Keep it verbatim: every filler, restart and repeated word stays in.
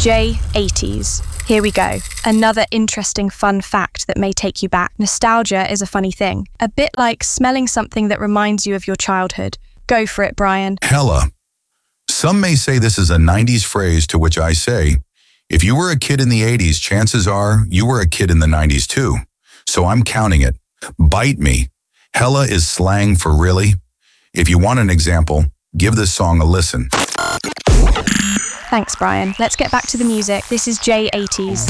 J eighties. Here we go. Another interesting fun fact that may take you back. Nostalgia is a funny thing. A bit like smelling something that reminds you of your childhood. Go for it, Brian. Hella. Some may say this is a nineties phrase, to which I say, if you were a kid in the eighties, chances are you were a kid in the nineties too. So I'm counting it. Bite me. Hella is slang for really. If you want an example, give this song a listen. Thanks, Brian. Let's get back to the music. This is J eighties.